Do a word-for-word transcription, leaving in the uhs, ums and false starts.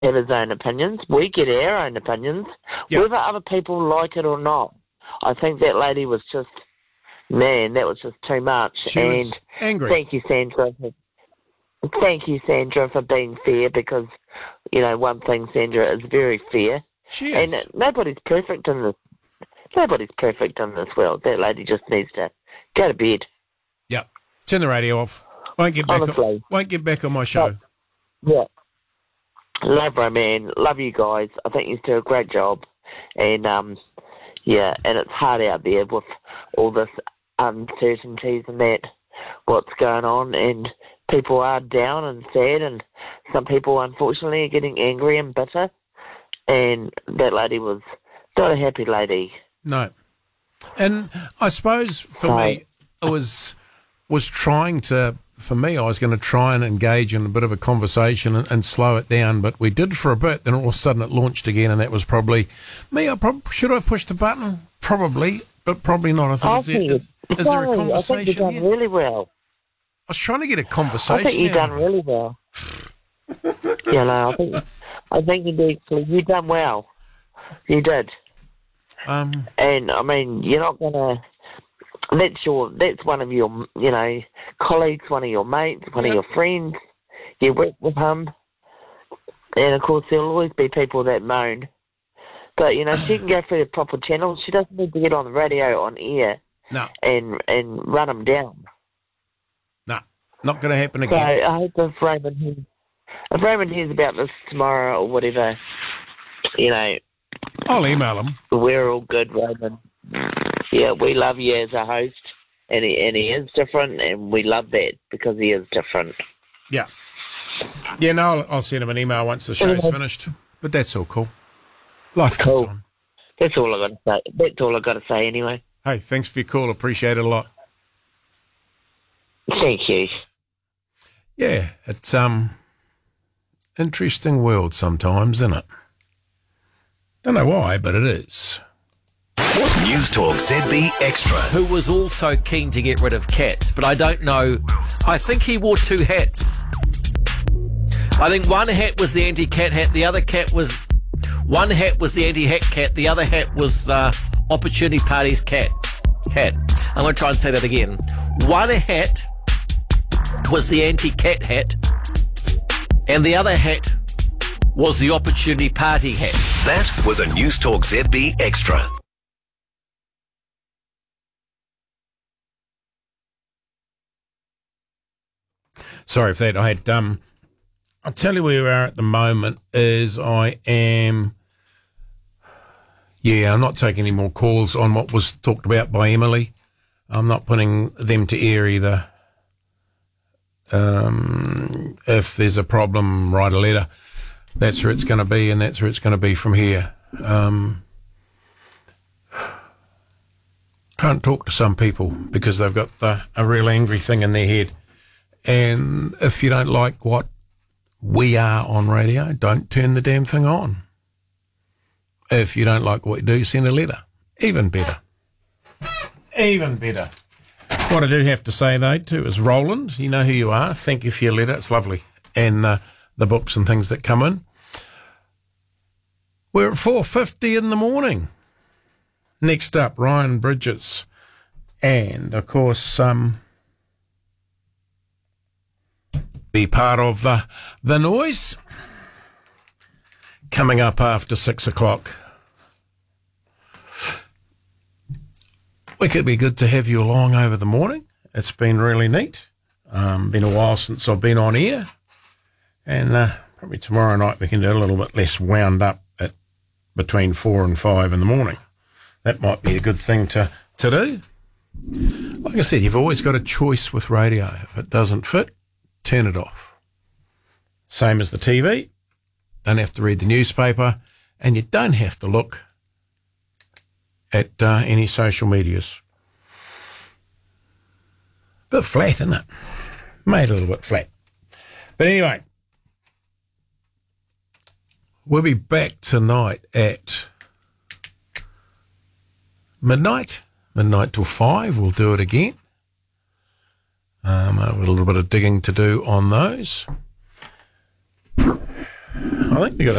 have his own opinions. We get our own opinions, Yep. whether other people like it or not. I think that lady was just, man, that was just too much. She and was angry. Thank you, Sandra. For, thank you, Sandra, for being fair, because, you know, one thing, Sandra, is very fair. She is. And nobody's perfect in this. Nobody's perfect in this world. That lady just needs to go to bed. Yep. Turn the radio off. Won't get back. On, Honestly. won't get back on my show. Yeah. Love her, man. Love you guys. I think you do a great job. And, um, yeah, and it's hard out there with all this uncertainties and that, what's going on. And people are down and sad, and some people, unfortunately, are getting angry and bitter. And that lady was not a happy lady. No. And I suppose for So, me, it was was trying to, for me, I was going to try and engage in a bit of a conversation and, and slow it down, but we did for a bit, then all of a sudden it launched again, and that was probably me. I prob- should I push the button? Probably, but probably not. I thought, is, there, is, is there a no, conversation I think you've done here? really well. I was trying to get a I conversation think you've out done of it. really well. you know, I think, I think you did. You've done well. You did. Um, And, I mean, you're not going to... That's your. That's one of your, you know, colleagues, one of your mates, one Yeah. of your friends. You work with him. And, of course, there'll always be people that moan. But, you know, she can go through the proper channels. She doesn't need to get on the radio, on air, no, and, and run them down. no, not going to happen So again. I hope if Raymond hears, if Raymond hears about this tomorrow or whatever, you know, I'll email him. we're all good, Raymond. Yeah, we love you as a host, and he, and he is different, and we love that because he is different. Yeah. Yeah, no, I'll, I'll send him an email once the show's finished. But that's all cool. Life goes Cool. on. That's all I got to say. That's all I got to say anyway. Hey, thanks for your call. Appreciate it a lot. Thank you. Yeah, it's um interesting world sometimes, isn't it? Don't know why, but it is. News Talk Z B Extra. Who was also keen to get rid of cats, but I don't know. I think he wore two hats. I think one hat was the anti-cat hat, the other cat was... One hat was the anti-hat cat, the other hat was the Opportunity Party's cat. Hat. I'm going to try and say that again. One hat was the anti-cat hat, and the other hat was the Opportunity Party hat. That was a News Talk Z B Extra. Sorry for that. I had um I'll tell you where we are at the moment is I am yeah, I'm not taking any more calls on what was talked about by Emily. I'm not putting them to air either. Um, if there's a problem, write a letter. That's where it's going to be, and that's where it's going to be from here. Um, can't talk to some people because they've got the, a real angry thing in their head. And if you don't like what we are on radio, don't turn the damn thing on. If you don't like what we do, send a letter. Even better. Even better. What I do have to say, though, too, is Roland, you know who you are. Thank you for your letter. It's lovely. And uh, the books and things that come in. We're at four fifty in the morning. Next up, Ryan Bridges. And, of course, um, be part of the, the noise. Coming up after six o'clock. We could be good to have you along over the morning. It's been really neat. Um, been a while since I've been on air. And uh, probably tomorrow night we can do a little bit less wound up at between four and five in the morning. That might be a good thing to, to do. Like I said, you've always got a choice with radio. If it doesn't fit, turn it off. Same as the T V. Don't have to read the newspaper, and you don't have to look at uh, any social medias. Bit flat, isn't it? Made a little bit flat. But anyway, we'll be back tonight at midnight, midnight till five. We'll do it again. Um, I've got a little bit of digging to do on those. I think we got